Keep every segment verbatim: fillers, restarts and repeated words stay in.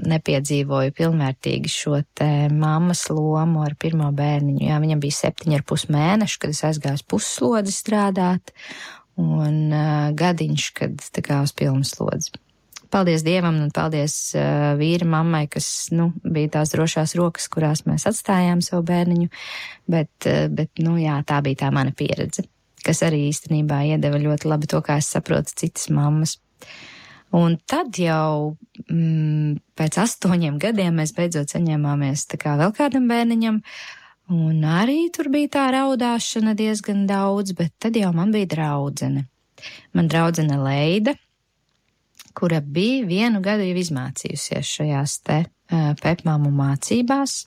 nepiedzīvoju pilnvērtīgi šo te mammas lomu ar pirmo bērniņu. Jā, viņam bija septiņi ar pus mēneši, kad es aizgāju uz pusslodzi strādāt, un uh, gadiņš, kad tā kā uz pilnu slodzi. Paldies Dievam un paldies uh, vīra mammai, kas, nu, bija tās drošās rokas, kurās mēs atstājām savu bērniņu, bet, uh, bet, nu, jā, tā bija tā mana pieredze, kas arī īstenībā iedeva ļoti labi to, kā es saprotu citas mammas. Un tad jau mm, pēc astoņiem gadiem mēs beidzot saņēmāmies tā kā vēl kādam bērniņam, un arī tur bija tā raudāšana diezgan daudz, bet tad jau man bija draudzene. Man draudzene Leida, kura bija vienu gadu jau izmācījusies šajās te uh, pepmāmu mācībās,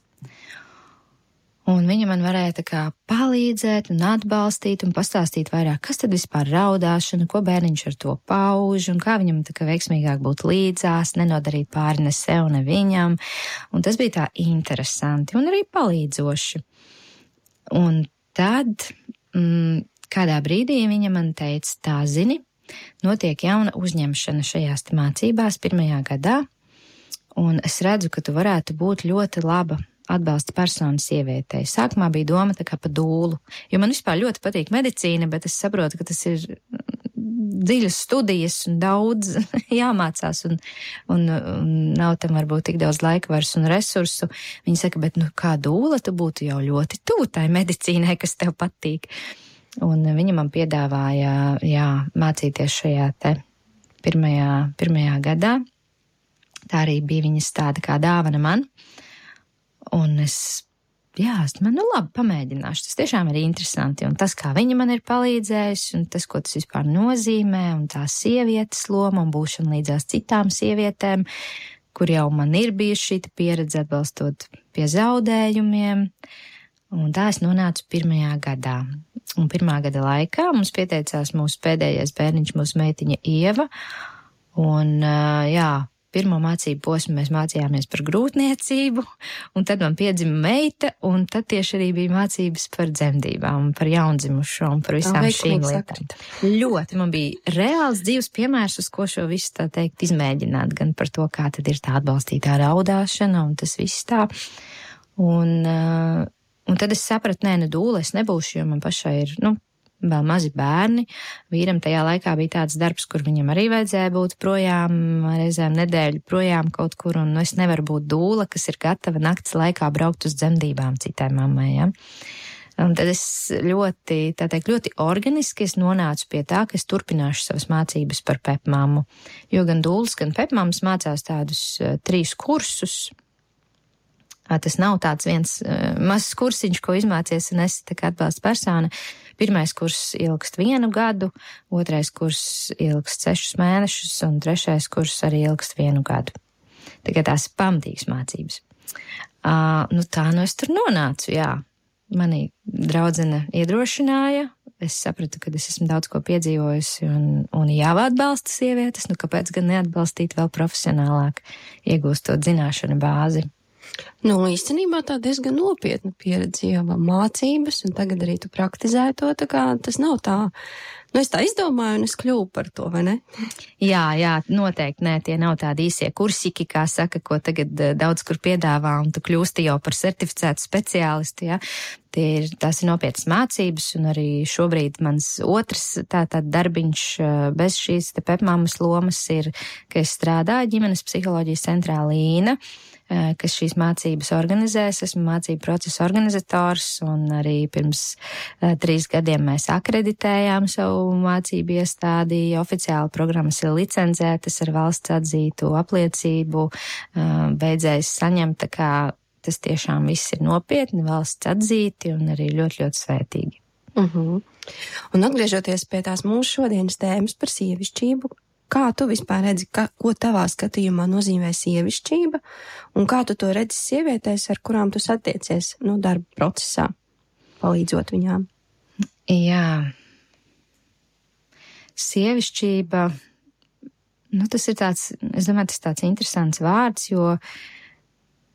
un viņa man varēja tā kā palīdzēt un atbalstīt un pastāstīt vairāk, kas tad vispār raudāšana, ko bērniņš ar to pauž un kā viņam tā kā veiksmīgāk būt līdzās, nenodarīt pāri ne sev, ne viņam. Un tas bija tā interesanti un arī palīdzoši. Un tad mm, kādā brīdī viņa man teica, tā zini, notiek jauna uzņemšana šajās te mācībās pirmajā gadā, un es redzu, ka tu varētu būt ļoti laba atbalsta persona sievietei. Sākumā bija doma tā kā pa dūlu, jo man vispār ļoti patīk medicīna, bet es saprotu, ka tas ir dziļas studijas un daudz jāmācās un, un, un nav tam varbūt tik daudz laika vairs un resursu. Viņa saka, bet nu kā dūla tu būtu jau ļoti tuvu tai medicīnai, kas tev patīk. Un viņa man piedāvāja, jā, mācīties šajā te pirmajā, pirmajā gadā. Tā arī bija viņas tāda kā dāvana man. Un es, jā, man nu labi pamēģināšu, tas tiešām ir interesanti, un tas, kā viņa man ir palīdzējusi, un tas, ko tas vispār nozīmē, un tā sievietes loma, un būšana līdzās citām sievietēm, kur jau man ir bijusi šī pieredze atbalstot pie zaudējumiem, un tā es nonācu pirmajā gadā. Un pirmā gada laikā mums pieteicās mūsu pēdējais bērniņš, mūsu meitiņa Ieva, un jā, pirmo mācību posmu mēs mācījāmies par grūtniecību, un tad man piedzima meita, un tad tieši arī bija mācības par dzemdībām, par jaundzimušo un par visām oh, šīm lietām. Ļoti man bija reāls dzīves piemērs, uz ko šo visu tā teikt izmēģināt, gan par to, kā tad ir tā atbalstītā raudāšana, un tas viss tā. Un, uh, un tad es sapratu, nē, ne dūle, es nebūšu, jo man pašai ir, nu, vēl mazi bērni. Vīram tajā laikā bija tāds darbs, kur viņam arī vajadzēja būt projām, reizēm nedēļu projām kaut kur, un nu, es nevaru būt dūla, kas ir gatava nakts laikā braukt uz dzemdībām citai mammai, ja. Un tad es ļoti, tā teikt, ļoti organiski es nonācu pie tā, ka es turpināšu savas mācības par pepmammu, jo gan dūlas, gan pepmammas mācās tādus uh, trīs kursus. Tas nav tāds viens uh, mazs kursiņš, ko izmācies un esi tā kā atbalsta persona. Pirmais kurs ilgst vienu gadu, otrais kurs ilgst sešus mēnešus un trešais kurs arī ilgst vienu gadu. Tikai tās ir pamatīgas mācības. Uh, nu tā nu es tur nonācu, jā. Mani draudzene iedrošināja, es sapratu, ka es esmu daudz ko piedzīvojusi un, un jāatbalsta sievietes, nu kāpēc gan neatbalstīt vēl profesionālāk, iegūstot zināšanu bāzi. Nu, īstenībā tā diezgan nopietna pieredze, jau mācības, un tagad arī tu praktizē to, tā kā tas nav tā, nu es tā izdomāju un es kļuvu par to, vai ne? Jā, jā, noteikti, nē, tie nav tādi īsie kursiki, kā saka, ko tagad daudz kur piedāvā, un tu kļūsti jau par certificētu speciālistu, jā. Tie ir, tās ir nopietnas mācības, un arī šobrīd mans otrs tā, tā darbiņš bez šīs te pepmammas lomas ir, ka es strādāju ģimenes psiholoģijas centrā Līna, kas šīs mācības organizēs. Esmu mācību procesa organizators, un arī pirms uh, trīs gadiem mēs akreditējām savu mācību iestādi. Oficiāli programmas ir licencētas ar valsts atzītu apliecību, uh, beidzējis saņemt, tā kā tas tiešām viss ir nopietni, valsts atzīti un arī ļoti, ļoti svētīgi. Uh-huh. Un atgriežoties pie tās mūsu šodienas tēmas par sievišķību, kā tu vispār redzi, ka, ko tavā skatījumā nozīmē sievišķība, un kā tu to redzi sievietēs, ar kurām tu satiecies, nu, darba procesā, palīdzot viņām? Jā. Sievišķība, nu, tas ir tāds, es domāju, tas ir tāds interesants vārds, jo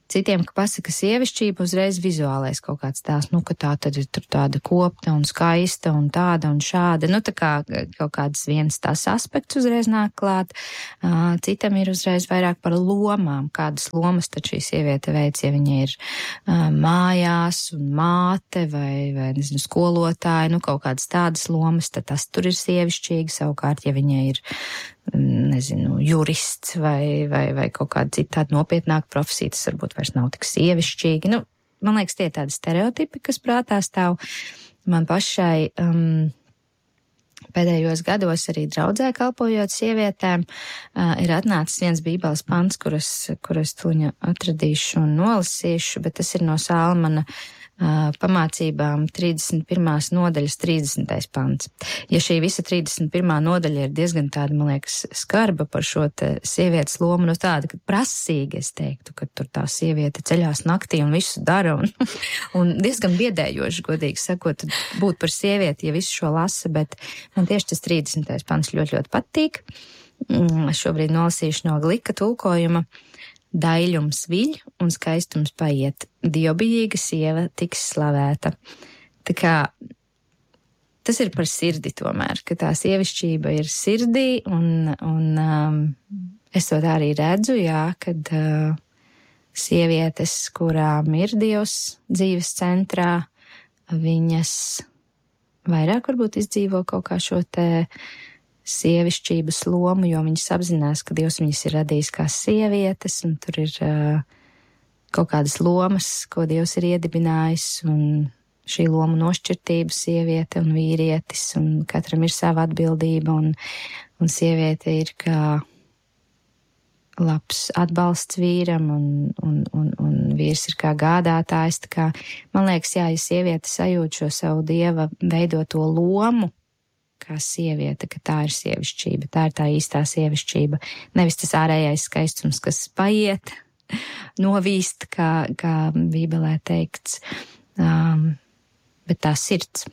Citiem, ka pasaka sievišķība, uzreiz vizuālais kaut kāds tās, nu, ka tā tad ir tur tāda kopta un skaista un tāda un šāda. Nu, tā kā kaut kāds viens tās aspekts uzreiz nāk klāt. Uh, citam ir uzreiz vairāk par lomām, kādas lomas tad šī sieviete veic, ja viņa ir uh, mājās un māte vai, vai, nezinu, skolotāja, nu, kaut kādas tādas lomas, tad tas tur ir sievišķīgi. Savukārt, ja viņa ir nezinu, jurists vai, vai, vai kaut kāda cita tāda nopietnāka profesija, tas varbūt vairs nav tik sievišķīgi. Nu, man liekas, tie ir tādi stereotipi, kas prātā stāv. Man pašai um, pēdējos gados arī draudzē kalpojot sievietēm, uh, ir atnācis viens bībeles pants, kuras, kuras tuņa atradīšu un nolasīšu, bet tas ir no Salmana pamācībām trīsdesmit pirmās nodaļas trīsdesmitais pants. Ja šī visa trīsdesmit pirmā nodaļa ir diezgan tāda, man liekas, skarba par šo te sievietes lomu, nu tāda, ka prasīga, es teiktu, ka tur tā sieviete ceļās naktī un visu dara, un, un diezgan biedējoši, godīgi sakot, būt par sievieti, ja visu šo lasa, bet man tieši tas trīsdesmitais pants ļoti, ļoti patīk. Es šobrīd nolasīšu no Glika tulkojuma. Daļums viļ un skaistums paiet, dievbijīga sieva tiks slavēta. Tā kā tas ir par sirdi tomēr, ka tā sievišķība ir sirdī, un, un um, es to tā arī redzu, jā, kad uh, sievietes, kurām ir Dievs dzīves centrā, viņas vairāk varbūt izdzīvo kaut kā šo te sievišķības lomu, jo viņas apzinās, ka Dievs viņas ir radījis kā sievietes, un tur ir uh, kaut kādas lomas, ko Dievs ir iedibinājis, un šī loma nošķirtība sieviete un vīrietis, un katram ir sava atbildība, un, un sieviete ir kā labs atbalsts vīram, un, un, un, un vīrs ir kā gādātājs. Tā kā, man liekas, jā, ja sieviete sajūt šo savu Dieva veidoto lomu, kā sieviete, ka tā ir sievišķība, tā ir tā īstā sievišķība, nevis tas ārējais skaistums, kas paiet, novīst, kā, kā Bībelē teikts, um, bet tā sirds.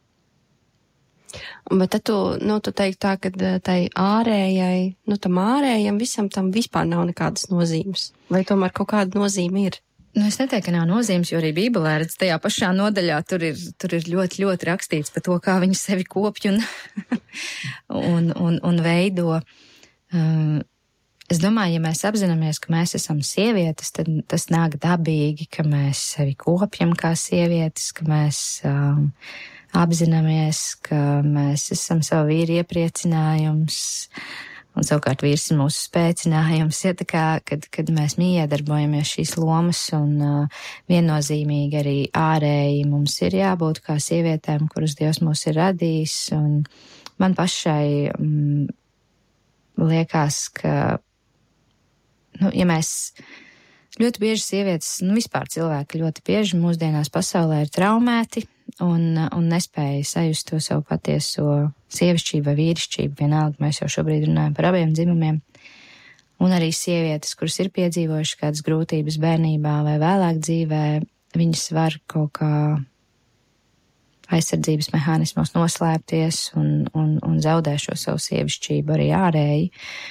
Bet tad tu, nu, tu teiktu tā, ka tai ārējai, nu, tam ārējam visam tam vispār nav nekādas nozīmes, vai tomēr kaut kāda nozīme ir? Nu, es neteiktu, ka nav nozīmes, jo arī Bībelē, redz, tajā pašā nodaļā tur ir, tur ir ļoti, ļoti rakstīts par to, kā viņi sevi kopj un, un, un, un veido. Um, es domāju, ja mēs apzināmies, ka mēs esam sievietes, tad tas nāk dabīgi, ka mēs sevi kopjam kā sievietes, ka mēs um, apzināmies, ka mēs esam savu vīru iepriecinājums, un savukārt vīrs ir mūsu spēcinājums, ja tā kā, kad, kad mēs miedarbojamies šīs lomas, un uh, viennozīmīgi arī ārēji mums ir jābūt kā sievietēm, kuras Dievs mūs ir radījis, un man pašai mm, liekas, ka, nu, ja mēs ļoti bieži sievietes, nu, vispār cilvēki ļoti bieži mūsdienās pasaulē ir traumēti, un, un nespēja sajust to savu patieso sievišķību vai vīrišķību, vienalga, mēs jau šobrīd runājam par abiem dzimumiem, un arī sievietes, kuras ir piedzīvojušas kādas grūtības bērnībā vai vēlāk dzīvē, viņas var kaut kā aizsardzības mehānismos noslēpties un, un, un zaudē šo savu sievišķību arī ārēji.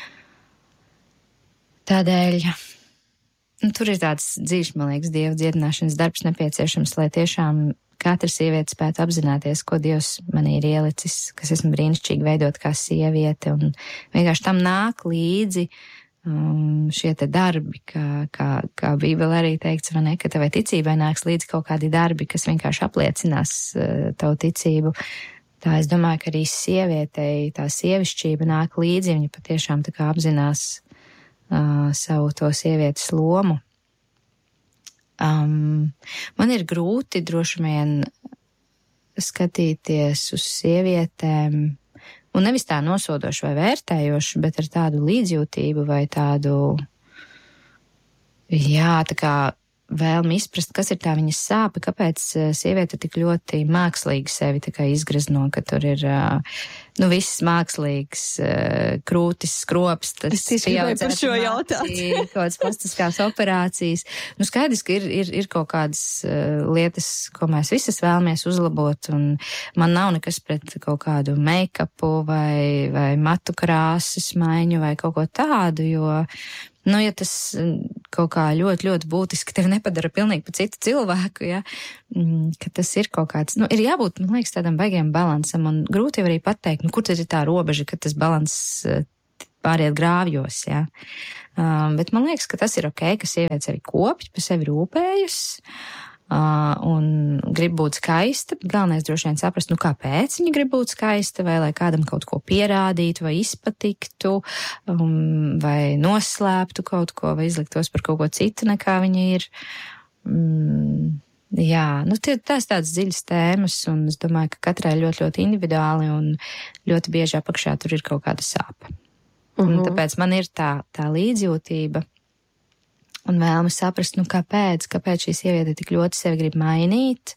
Tādēļ nu, tur ir tāds dzīves, man liekas, Dieva dziedināšanas darbs nepieciešams, lai tiešām katra sieviete spētu apzināties, ko Dievs manī ir ielicis, kas esmu brīnišķīgi veidot kā sieviete, un vienkārši tam nāk līdzi um, šie te darbi, kā, kā, kā Bībele arī teikts, vai ne, ka tavai ticībai nāks līdzi kaut kādi darbi, kas vienkārši apliecinās uh, tavu ticību. Tā es domāju, ka arī sievietei tā sievišķība nāk līdzi, viņa patiešām tā kā apzinās uh, savu to sievietes lomu. Um, man ir grūti droši vien skatīties uz sievietēm, un nevis tā nosodoši vai vērtējoši, bet ar tādu līdzjūtību vai tādu, jā, tā kā vēlmi izprast, kas ir tā viņas sāpe, kāpēc sieviete tik ļoti mākslīgi sevi tā kā izgrazno, ka tur ir, nu, viss mākslīgs, krūtis, skrops, tas es tieši gribēju par šo jautāt. Kaut kādas plastiskās operācijas. Nu, skaidrs, ka ir, ir, ir kaut kādas lietas, ko mēs visas vēlamies uzlabot, un man nav nekas pret kaut kādu make-upu vai, vai matu krāsas maiņu vai kaut ko tādu, jo Nu, ja tas kaut kā ļoti, ļoti būtiski tevi nepadara pilnīgi pa citu cilvēku, ja, ka tas ir kaut kāds, nu, ir jābūt, man liekas, tādam baigiem balansam, un grūti jau arī pateikt, nu, kur tad ir tā robeža, ka tas balans pāriet grāvjos, ja. Um, bet man liekas, ka tas ir ok, ka sievietes arī kopj, pa sevi rūpējas, Uh, un grib būt skaista, bet galvenais droši vien saprast, nu kāpēc viņa grib būt skaista, vai lai kādam kaut ko pierādītu, vai izpatiktu, um, vai noslēptu kaut ko, vai izliktos par kaut ko citu, nekā viņa ir. Mm, jā, nu tie, tās tādas dziļas tēmas, un es domāju, ka katrai ļoti, ļoti individuāli, un ļoti bieži apakšā tur ir kaut kāda sāpe. Uh-huh. Un tāpēc man ir tā, tā līdzjūtība. Un vēlme saprast, nu kāpēc, kāpēc šī sieviete tik ļoti sevi grib mainīt,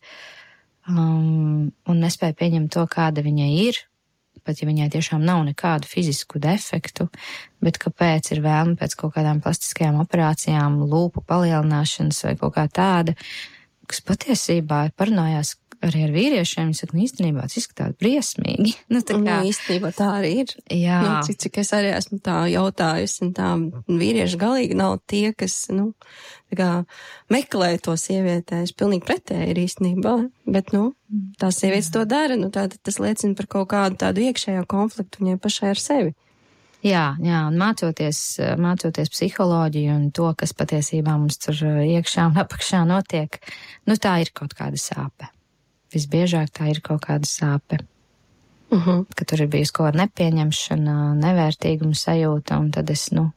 um, un nespēja pieņemt to, kāda viņa ir, pat ja viņai tiešām nav nekādu fizisku defektu, bet kāpēc ir vēlme pēc kaut kādām plastiskajām operācijām, lūpu palielināšanas vai kaut kā tāda, kas patiesībā ir parunājās arī ar vīriešiem, viņi saka, nu īstenībā tas izskatās briesmīgi. Nu, tā kā, nu, īstenībā tā arī ir. Jā. Nu, cik, cik es arī esmu tā jautājusi, un tā vīrieši galīgi nav tie, kas, nu, tā kā meklē to sievietē. Es pilnīgi pretēji ir īstenībā, bet, nu, tās sievietes to dara, nu, tā, tas liecina par kaut kādu tādu iekšējo konfliktu viņai pašai ar sevi. Jā, jā, un mācoties, mācoties psiholoģiju un to, kas patiesībā mums tur iekšā un apakšā notiek, nu, tā ir kaut kāda sāpe. Visbiežāk tā ir kaut kāda sāpe, uh-huh. ka tur ir bijusi kaut kāda nepieņemšana, nevērtīguma sajūta, un tad es, nu,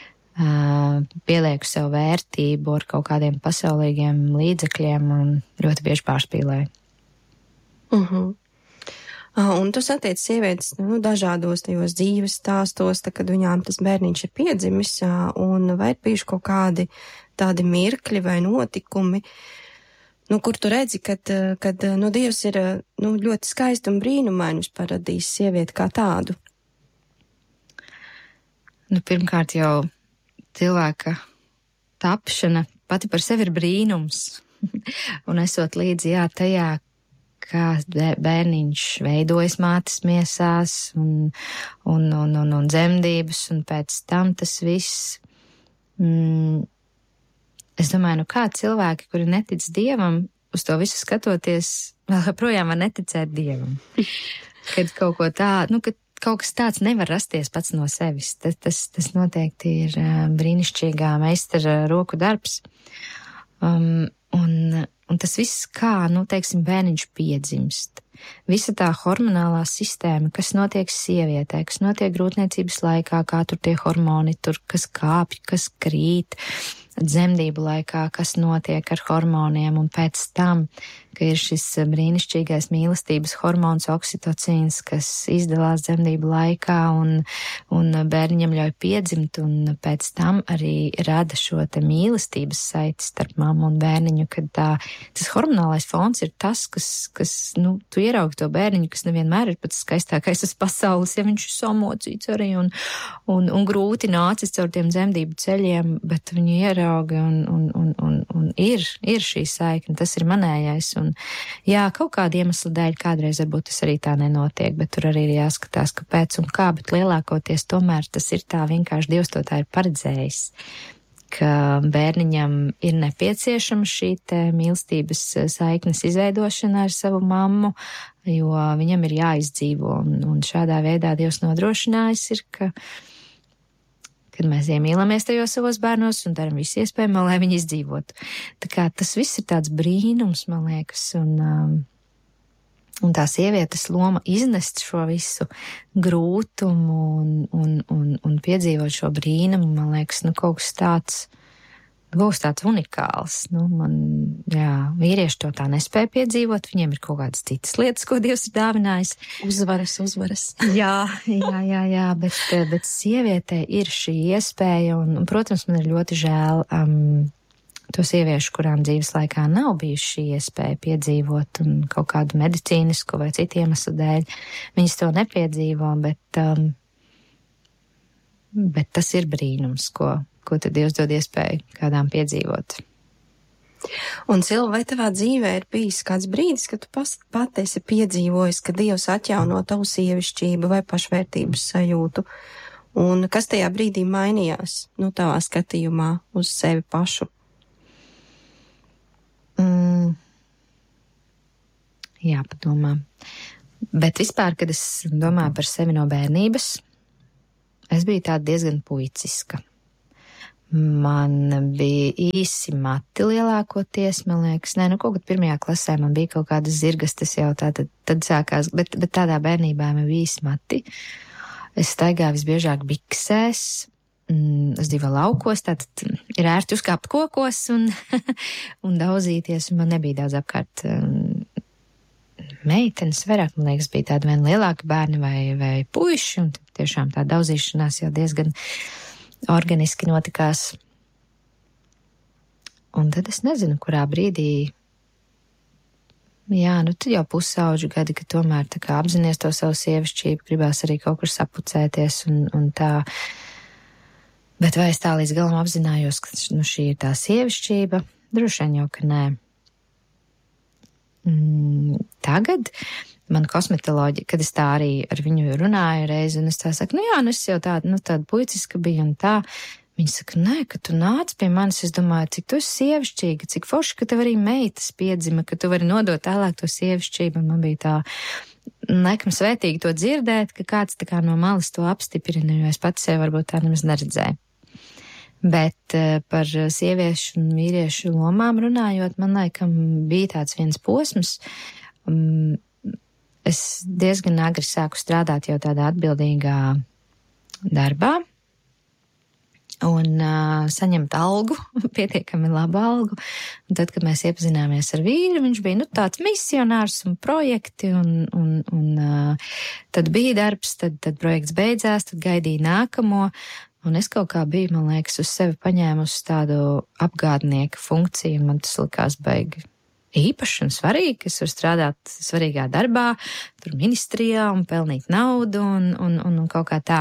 pielieku sev vērtību ar kaut kādiem pasaulīgiem līdzekļiem un ļoti bieži pārspīlēju. Uh-huh. Un tu satiec sievietes, nu, dažādos tajos dzīves stāstos, tā, kad viņām tas bērniņš ir piedzimis, un vai ir bijuši kaut kādi tādi mirkļi vai notikumi, nu, kur tu redzi, kad, kad nu, Dievs ir nu, ļoti skaisti un brīnumainus paradījis sievieti kā tādu? Nu, pirmkārt jau cilvēka tapšana pati par sevi ir brīnums. Un esot līdzi, jā, tajā, kā bērniņš veidojas mātes miesās un, un, un, un, un dzemdības, un pēc tam tas viss... Mm, Es domāju, nu kā cilvēki, kuri netic Dievam, uz to visu skatoties, vēl joprojām var neticēt Dievam. Kad kaut ko tā, nu, kad kaut kas tāds nevar rasties pats no sevis. Tas, tas, tas noteikti ir brīnišķīgā meistara roku darbs. Um, un, un tas viss kā, nu, teiksim, bērniņš piedzimst. Visa tā hormonālā sistēma, kas notiek sievietē, kas notiek grūtniecības laikā, kā tur tie hormoni, tur kas kāpj, kas krīt, dzemdību laikā, kas notiek ar hormoniem, un pēc tam, ka ir šis brīnišķīgais mīlestības hormons oksitocīns, kas izdalās dzemdību laikā un, un bērniņam ļauj piedzimt, un pēc tam arī rada šo te mīlestības saiti starp mammu un bērniņu, kad tā, tas hormonālais fons ir tas, kas, kas nu, tu ieraugi to bērniņu, kas nevienmēr ir pats skaistākais uz pasaules, ja viņš ir samocīts arī un, un, un grūti nācis caur tiem dzemdību ceļiem, bet viņu ieraugi un, un, un, un, un ir, ir šī saikne, tas ir manējais, un jā, kaut kāda iemesla dēļ kādreiz varbūt tas arī tā nenotiek, bet tur arī ir jāskatās, kāpēc un kā, bet lielākoties tomēr tas ir tā vienkārši Dievs to tā ir paredzējis, ka bērniņam ir nepieciešama šī te mīlestības saiknes izveidošana ar savu mammu, jo viņam ir jāizdzīvo, un, un šādā veidā Dievs nodrošinājis ir, ka kad mēs iemīlamies tajos savos bērnos un daram visu iespējamo, lai viņi izdzīvotu. Tā kā tas viss ir tāds brīnums, man liekas, un, um, un tā sievietes loma iznest šo visu grūtumu un, un, un, un piedzīvot šo brīnumu, man liekas, nu kaut kas tāds, būs tāds unikāls. Nu, man, jā, vīrieši to tā nespēja piedzīvot, viņiem ir kaut kādas citas lietas, ko Dievs ir dāvinājis. Uzvaras, uzvaras. jā, jā, jā, jā, bet, bet sievietei ir šī iespēja, un, un, protams, man ir ļoti žēl um, to sieviešu, kurām dzīves laikā nav bijusi šī iespēja piedzīvot, un kaut kādu medicīnisku vai citu iemeslu dēļ viņas to nepiedzīvo, bet, um, bet tas ir brīnums, ko ko tad Dievs dod iespēju kādām piedzīvot. Un Silva, vai tavā dzīvē ir bijis kāds brīdis, kad tu pat esi piedzīvojis, ka Dievs atjauno tavu sievišķību vai pašvērtības sajūtu, Un kas tajā brīdī mainījās, nu, tavā skatījumā uz sevi pašu? Mm. Jāpadomā. Bet vispār, kad es domāju par sevi no bērnības, es biju tāda diezgan puiciska. Man bija īsi mati lielākoties, man liekas, nē, nu kaut kad pirmajā klasē man bija kaut kādas zirgas, tas jau tā, tad, tad sākās, bet, bet tādā bērnībā man bija īsi mati. Es staigāju visbiežāk biksēs, mm, es dzīvoju laukos, tātad ir ērti uzkāpt kokos un, un daudzīties, un man nebija daudz apkārt um, meitenes, vairāk, man liekas, bija tādi vien lielāki bērni vai, vai puiši, un tiešām tā daudzīšanās jau diezgan organiski notikās. Un tad es nezinu, kurā brīdī, jā, nu tad jau pusauģu gadi, ka tomēr tā kā apzinies to savu sievišķību, gribās arī kaut kur sapucēties un, un tā. Bet vai es tā līdz galam apzinājos, ka nu, šī ir tā sievišķība? Droši vien jau, ka nē. Mm, tagad man kosmetoloģija, kad es tā arī ar viņu runāju reizi, un es tā saku, nu jā, nu es jau tāda, nu tāda puiciska biju un tā. Viņa saka, nē, ka tu nāc pie manis, es domāju, cik tu esi sievišķīga, cik forši, ka tev arī meitas piedzima, ka tu vari nodot tālāk to sievišķību, un man bija tā, laikam svētīgi to dzirdēt, ka kāds tā kā no malas to apstiprina, jo es pats sev varbūt tā nemaz neredzēju. Bet uh, par sieviešu un vīriešu lomām runājot, man laikam bija tāds viens posms. Um, es diezgan agri sāku strādāt jau tādā atbildīgā darbā un uh, saņemt algu, pietiekami labu algu. Un tad, kad mēs iepazināmies ar vīru, viņš bija nu, tāds misionārs un projekti, un, un, un uh, tad bija darbs, tad, tad projekts beidzās, tad gaidīja nākamo. Un es kaut kā biju, man liekas, uz sevi paņēmusi tādu apgādnieka funkciju, un man tas likās baigi īpaši un svarīgi, ka es varu strādāt svarīgā darbā, tur ministrijā un pelnīt naudu un, un, un, un kaut kā tā.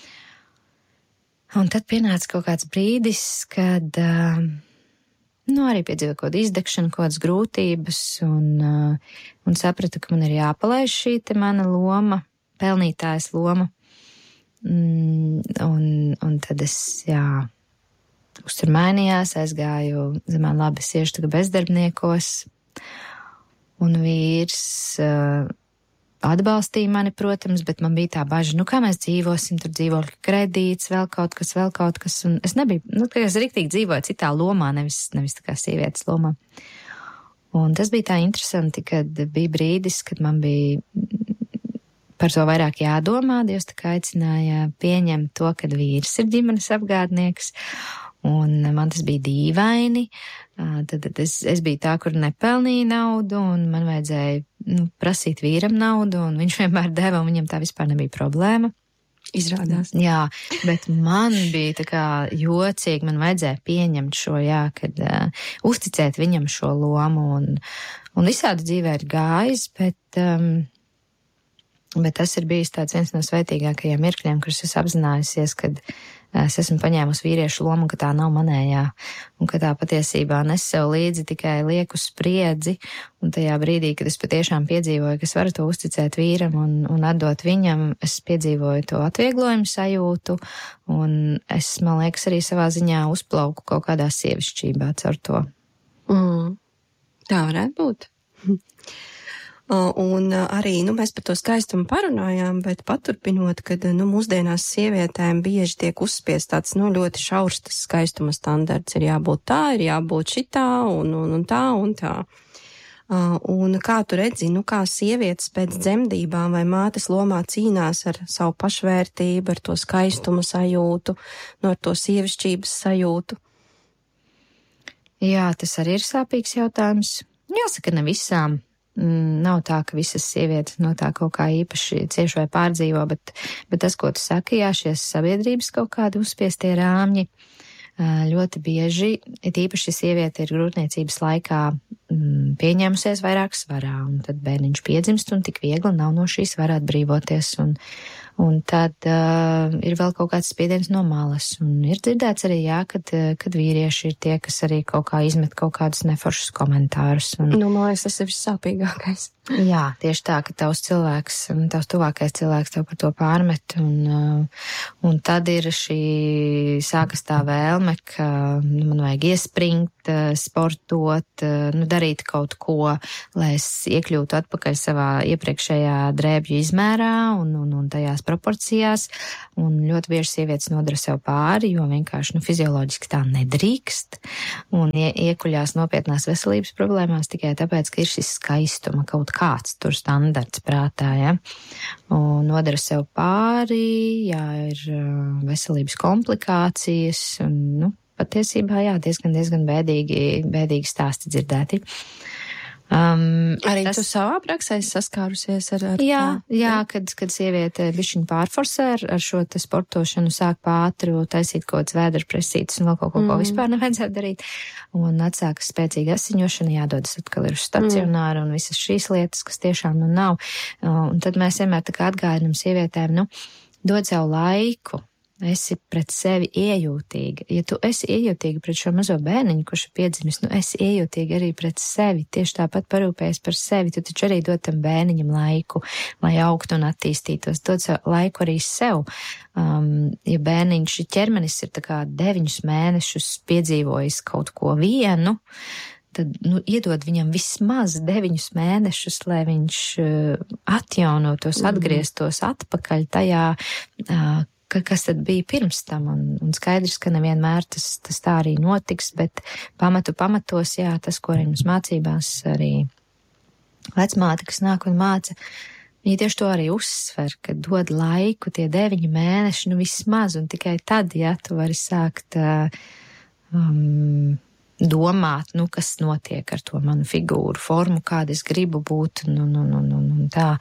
Un tad pienāca kaut kāds brīdis, kad, uh, nu, arī piedzīvoju kaut kādu izdegšanu, kaut kādas grūtības, un, uh, un sapratu, ka man ir jāpalaiž šī te mana loma, pelnītājas loma. Mm, un, un tad es, jā, uztur mainījās, aizgāju, zemā labi, siešu tagad bezdarbniekos, un vīrs uh, atbalstīja mani, protams, bet man bija tā baža, nu kā mēs dzīvosim, tur dzīvokļu kredīts, vēl kaut kas, vēl kaut kas, un es nebiju, nu, es riktīgi dzīvoju citā lomā, nevis, nevis tā kā sievietes lomā. Un tas bija tā interesanti, kad bija brīdis, kad man bija par to vairāk jādomā, Dievs tā kā aicināja pieņemt to, kad vīrs ir ģimenes apgādnieks, un man tas bija dīvaini, tad, tad es, es biju tā, kur nepelnīju naudu, un man vajadzēja nu, prasīt vīram naudu, un viņš vienmēr deva, un viņam tā vispār nebija problēma. Izrādās. Jā, bet man bija tā kā jocīgi, man vajadzēja pieņemt šo, jā, kad uh, uzticēt viņam šo lomu, un, un visādi dzīvē ir gājis, bet um, Bet tas ir bijis tāds viens no svētīgākajiem mirkļiem, kurus es apzinājusies, kad es esmu paņēmusi vīriešu lomu, ka tā nav manējā, un ka tā patiesībā nes sev līdzi tikai lieku spriedzi, un tajā brīdī, kad es patiešām piedzīvoju, ka es varu to uzticēt vīram un, un atdot viņam, es piedzīvoju to atvieglojumu sajūtu, un es, man liekas, arī savā ziņā uzplauku kaut kādā sievišķībā caur to. Mm, tā varētu būt. Un arī, nu, mēs par to skaistumu parunājām, bet paturpinot, kad, nu, mūsdienās sievietēm bieži tiek uzspiest tāds, nu, ļoti šaurs tas skaistuma standarts. Ir jābūt tā, ir jābūt šitā un, un, un tā un tā. Un kā tu redzi, nu, kā sievietes pēc dzemdībām vai mātes lomā cīnās ar savu pašvērtību, ar to skaistuma sajūtu, no ar to sievišķības sajūtu? Jā, tas arī ir sāpīgs jautājums. Jāsaka, ne visām. Nav tā, ka visas sievietes no tā kaut kā īpaši cieši vai pārdzīvo, bet, bet tas, ko tu saki, jā, šies sabiedrības kaut kādi uzspiestie rāmji, ļoti bieži, it īpaši sieviete ir grūtniecības laikā pieņēmusies vairāk svarā, un tad bērniņš piedzimst, un tik viegli nav no šīs svara atbrīvoties, un, Un tad uh, ir vēl kaut kāds spiediens no malas. Un ir dzirdēts arī, jā, kad, kad vīrieši ir tie, kas arī kaut kā izmet kaut kādus neforšus komentārus. Un, nu, man liekas, tas ir vissāpīgākais. Jā, tieši tā, ka tavs cilvēks, tavs tuvākais cilvēks tev par to pārmet, un, un tad ir šī sākas tā vēlme, ka nu, man vajag iespringt, sportot, nu, darīt kaut ko, lai es iekļūtu atpakaļ savā iepriekšējā drēbju izmērā un, un, un tajās proporcijās, un ļoti bieži sievietes nodara sev pāri, jo vienkārši, nu, fizioloģiski tā nedrīkst, un ie, iekuļās nopietnās veselības problēmās tikai tāpēc, ka ir šis skaistuma kaut kāds tur standarts prātā, ja, un nodara sev pāri, jā, ir veselības komplikācijas, un, nu, patiesībā, jā, diezgan, diezgan bēdīgi, bēdīgi stāsti dzirdēti. Um, arī tas, tu savā praksē saskārusies ar, ar jā, tā? Jā, kad, kad sieviete bišķiņ pārforsē ar, ar šo te sportošanu, sāk pātru, taisīt kaut kāds vēderpresītas un vēl kaut ko, mm. ko vispār nevajadzētu darīt, un atsākas spēcīga asiņošana, jādodas atkal ir uz stacionāru mm. un visas šīs lietas, kas tiešām nu nav. Un tad mēs vienmēr tā kā atgādinam sievietēm, nu, dod sev laiku. Esi pret sevi iejūtīga. Ja tu esi iejūtīga pret šo mazo bērniņu, kurš ir piedzimis, nu esi iejūtīga arī pret sevi. Tieši tāpat parūpējies par sevi. Tu taču arī dod tam bērniņam laiku, lai augtu un attīstītos. Dod laiku arī sev. Um, ja bērniņš ķermenis ir tā kā deviņus mēnešus piedzīvojis kaut ko vienu, tad, nu, iedod viņam vismaz deviņus mēnešus, lai viņš uh, atjaunotos, atgrieztos atpakaļ tajā, uh, kas tad bija pirms tam, un, un skaidrs, ka nevienmēr tas, tas tā arī notiks, bet pamatu pamatos, jā, tas, ko arī mums mācībās arī vecmāte, kas nāk un māca, viņa tieši to arī uzsver, ka dod laiku tie deviņi mēneši, nu vismaz, un tikai tad, jā, tu vari sākt um, domāt, nu, kas notiek ar to manu figūru, formu, kāda es gribu būt, un, un, un, un, un tā.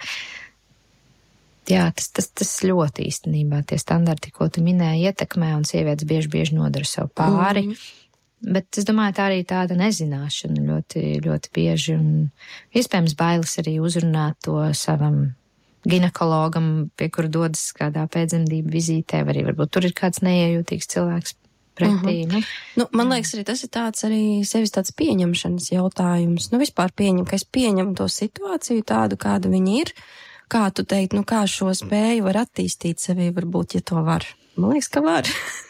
Jā, tas, tas, tas ļoti īstenībā tie standarti, ko tu minēji, ietekmē, un sievietes bieži, bieži nodara sev pāri. Mm. Bet es domāju, tā arī tāda nezināšana ļoti, ļoti bieži, un iespējams bailes arī uzrunāt to savam ginekologam, pie kura dodas kādā pēcdzemdību vizītē, vai arī varbūt tur ir kāds neiejūtīgs cilvēks pretī. Mm-hmm. Nu. Nu, man liekas, arī tas ir tāds arī sevis tāds pieņemšanas jautājums. Nu, vispār pieņem, ka es pieņemu to situāciju tādu, kāda viņa ir. Kā tu teikt, nu kā šo spēju var attīstīt sevī, varbūt, ja to var? Man liekas, ka var.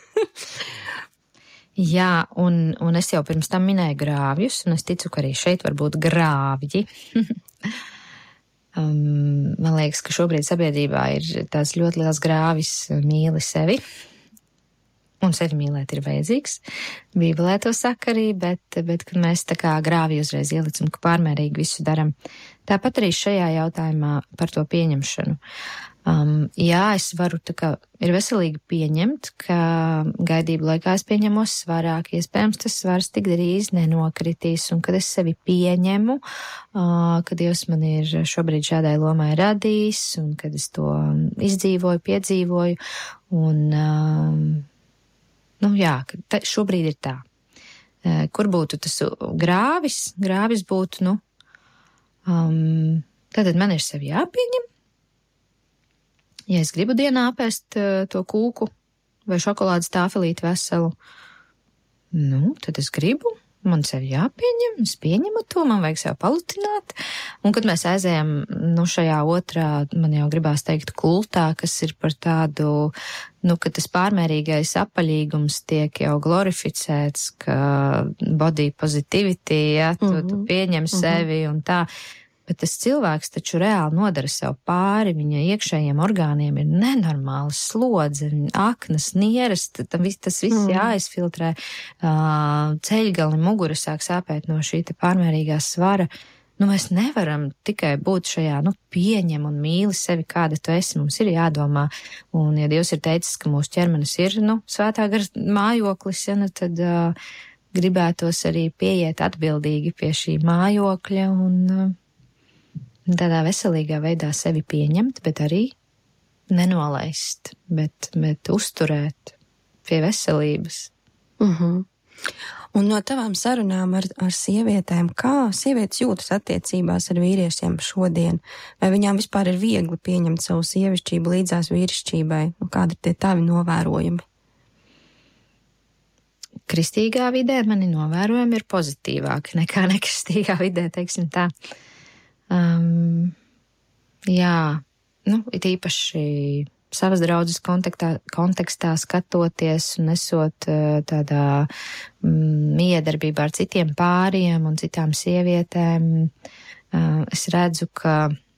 Jā, un, un es jau pirms tam minēju grāvjus, un es ticu, ka arī šeit var būt grāvji. um, man liekas, ka šobrīd sabiedrībā ir tās ļoti liels grāvis mīli sevi. Un sevi mīlēt ir vajadzīgs. Bībelē to saka arī, bet, bet kad mēs tā kā grāvi uzreiz ielicam, ka pārmērīgi visu daram. Tāpat arī šajā jautājumā par to pieņemšanu. Um, jā, es varu tā kā, ir veselīgi pieņemt, ka gaidību laikā es pieņemos svarāk, iespējams tas svars tik drīz nenokritīs, un kad es sevi pieņemu, uh, kad Dievs man ir šobrīd šādai lomai radījis, un kad es to izdzīvoju, piedzīvoju, un um, nu jā, ta, šobrīd ir tā. Kur būtu tas grāvis? Grāvis būtu, nu, um, tātad man ir sevi jāpieņem. Ja es gribu dienā apēst uh, to kūku vai šokolādes tāfelīti veselu, nu, tad es gribu. Man sevi jāpieņem, es pieņemu to, man vajag sev palutināt. Un kad mēs aizējam, nu, šajā otrā, man jau gribās teikt, kultā, kas ir par tādu, nu, ka tas pārmērīgais apaļīgums tiek jau glorificēts, ka body positivity, ja, tu, mm-hmm. tu pieņem mm-hmm. sevi un tā. Bet tas cilvēks taču reāli nodara sev pāri, viņa iekšējiem orgāniem ir nenormāla slodze, aknas, nieras, tas viss mm. jāizfiltrē, ceļgali, mugura sāk sāpēt no šī te pārmērīgā svara. Nu, mēs nevaram tikai būt šajā, nu, pieņem un mīli sevi, kāda tu esi, mums ir jādomā. Un, ja Dievs ir teicis, ka mūsu ķermenis ir, nu, svētā gara mājoklis, ja, nu, tad uh, gribētos arī pieiet atbildīgi pie šī mājokļa un uh, tādā veselīgā veidā sevi pieņemt, bet arī nenolaist, bet, bet uzturēt pie veselības. Uh-huh. Un no tavām sarunām ar, ar sievietēm, kā sievietes jūtas attiecībās ar vīriešiem šodien? Vai viņām vispār ir viegli pieņemt savu sievišķību līdzās vīrišķībai? Nu, kādi ir tie tavi novērojumi? Kristīgā vidē mani novērojumi ir pozitīvāki nekā nekristīgā vidē, teiksim tā. Um, jā, nu, it īpaši savas draudzes kontekstā, kontekstā skatoties un nesot tādā mm, miedarbībā ar citiem pāriem un citām sievietēm, uh, es redzu, ka,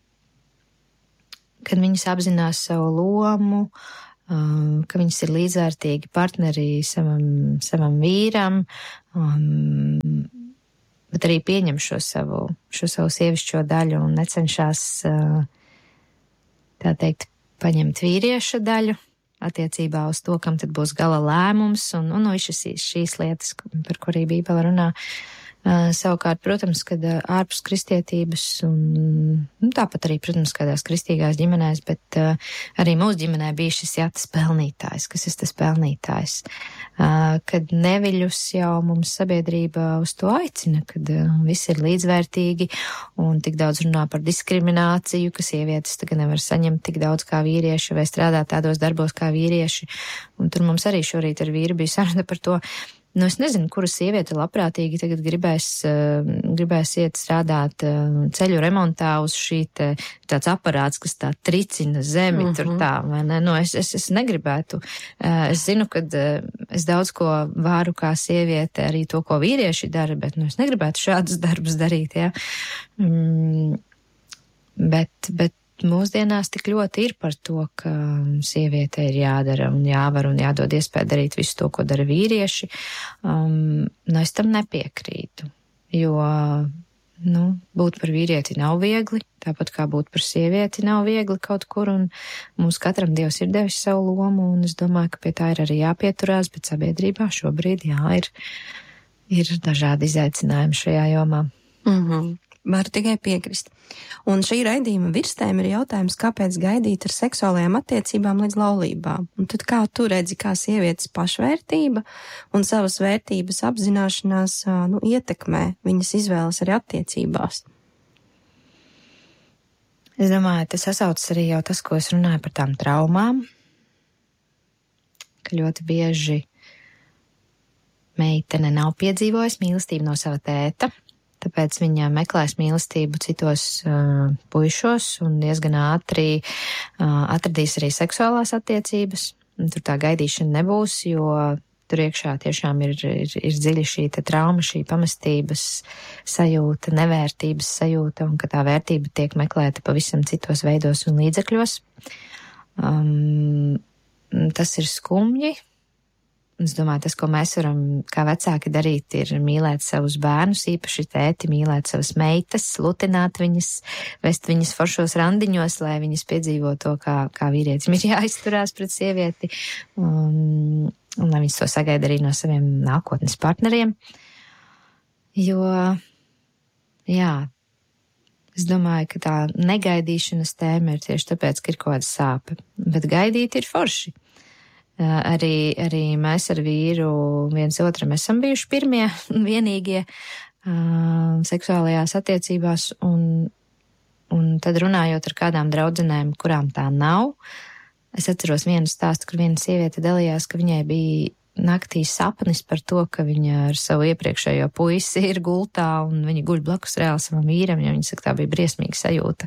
kad viņas apzinās savu lomu, uh, ka viņas ir līdzvērtīgi partneri savam, savam vīram, um, bet arī pieņem šo savu, šo savu sievišķo daļu un necenšas, uh, tā teikt, paņemt vīrieša daļu attiecībā uz to, kam tad būs gala lēmums un, un no šis, šīs lietas, par kurī Bībele runā. Uh, savukārt, protams, kad uh, ārpus kristietības un nu, tāpat arī, protams, kādās kristīgās ģimenēs, bet uh, arī mūsu ģimenē bija šis jā, tas pelnītājs, kas ir tas pelnītājs. Uh, kad neviļus jau mums sabiedrība uz to aicina, kad uh, viss ir līdzvērtīgi un tik daudz runā par diskrimināciju, ka sievietes tagad nevar saņemt tik daudz kā vīrieši vai strādāt tādos darbos kā vīrieši. Un tur mums arī šorīt ar vīru bija saruna par to. Nu, es nezinu, kura sieviete labprātīgi tagad gribēs, uh, gribēs iet strādāt uh, ceļu remontā uz šī te, tāds aparāts, kas tā tricina zemi, mm-hmm. tur tā, vai ne? Nu, es, es, es negribētu. Uh, es zinu, ka uh, es daudz ko varu kā sieviete, arī to, ko vīrieši dara, bet, nu, es negribētu šādus darbus darīt, jā. Mm, bet, bet mūsdienās tik ļoti ir par to, ka sieviete ir jādara un jāvar un jādod iespēju darīt visu to, ko dara vīrieši. Um, nu, es tam nepiekrītu, jo, nu, būt par vīrieti nav viegli, tāpat kā būt par sievieti nav viegli kaut kur, un mums katram Dievs ir devis savu lomu, un es domāju, ka pie tā ir arī jāpieturās, bet sabiedrībā šobrīd, jā, ir, ir dažādi izaicinājumi šajā jomā. Mhm. Varu tikai piekrist. Un šī raidījuma virstēma ir jautājums, kāpēc gaidīt ar seksuālajām attiecībām līdz laulībām. Un tad kā tu redzi, kā sievietes pašvērtība un savas vērtības apzināšanās nu, ietekmē viņas izvēles arī attiecībās? Es domāju, tas sasaucas arī jau tas, ko es runāju par tām traumām, ka ļoti bieži meitene nav piedzīvojusi mīlestību no sava tēta. Tāpēc viņa meklēs mīlestību citos uh, puišos un diezgan ātri uh, atradīs arī seksuālās attiecības. Un tur tā gaidīšana nebūs, jo tur iekšā tiešām ir, ir, ir dziļi šī te trauma, šī pamestības sajūta, nevērtības sajūta, un ka tā vērtība tiek meklēta pavisam citos veidos un līdzekļos. Um, tas ir skumji. Es domāju, tas, ko mēs varam kā vecāki darīt, ir mīlēt savus bērnus, īpaši tēti, mīlēt savas meitas, lutināt viņas, vest viņas foršos randiņos, lai viņas piedzīvo to, kā, kā vīrietim ir jāizturās pret sievieti, un, un lai viņas to sagaida arī no saviem nākotnes partneriem. Jo, jā, es domāju, ka tā negaidīšanas tēma ir tieši tāpēc, ka ir kaut kāda sāpe, bet gaidīt ir forši. Arī, arī mēs ar vīru viens otram esam bijuši pirmie un vienīgie uh, seksuālajās attiecībās, un, un tad runājot ar kādām draudzenēm, kurām tā nav, es atceros vienu stāstu, kur viena sieviete dalījās, ka viņai bija naktī sapnis par to, ka viņa ar savu iepriekšējo puisi ir gultā un viņa guļ blakus reāli savam vīram, jo viņa saka, tā bija briesmīga sajūta.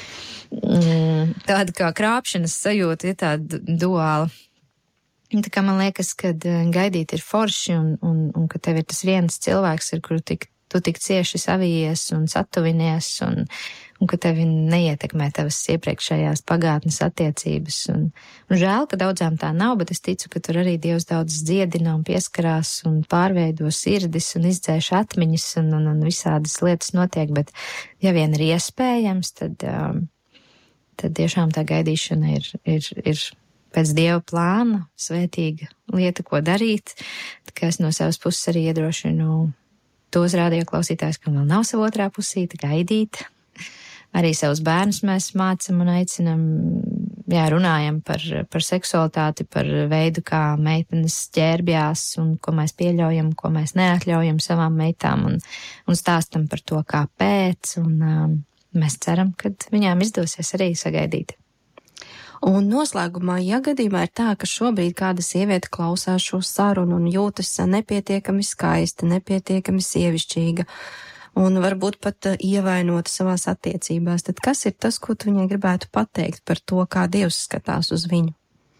Mm, tāda kā krāpšanas sajūta, ir tāda duāla. Tā kā man liekas, ka gaidīt ir forši un, un, un ka tev ir tas viens cilvēks, ar kuru tik, tu tik cieši savijies un satuvinies un, un ka tevi neietekmē tavas iepriekšējās pagātnes attiecības. Un, un žēl, ka daudzām tā nav, bet es ticu, ka tur arī Dievs daudz dziedina un pieskarās un pārveido sirdis un izdzēš atmiņas un, un, un visādas lietas notiek, bet ja vien ir iespējams, tad, um, tad tiešām tā gaidīšana ir, ir, ir pēc Dieva plāna, svētīga lieta, ko darīt. Tā kā es no savas puses arī iedrošinu tos rādio klausītājus, kam vēl nav sava otrā pusīte, gaidīt. Arī savus bērnus mēs mācam un aicinam jā, runājam par, par seksualitāti, par veidu, kā meitenes ģērbjās un ko mēs pieļaujam, ko mēs neatļaujam savām meitām un, un stāstam par to, kāpēc, un um, mēs ceram, ka viņām izdosies arī sagaidīt. Un noslēgumā, ja gadījumā ir tā, ka šobrīd kāda sieviete klausās šo sarunu un jūtas nepietiekami skaista, nepietiekami sievišķīga, un varbūt pat ievainota savās attiecībās, tad kas ir tas, ko tu viņai gribētu pateikt par to, kā Dievs skatās uz viņu?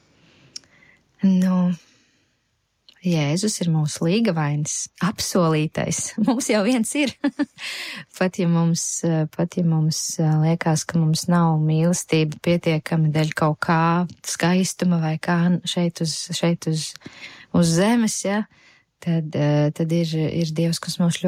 Nu, Jēzus ir mūsu līgavainis, apsolītais. Mums jau viens ir. pat, ja mums, pat ja mums liekas, ka mums nav mīlestība pietiekami dēļ kaut kā skaistuma vai kā šeit uz, šeit uz, uz zemes, ja, tad, tad ir, ir Dievs, kas mūs ļoti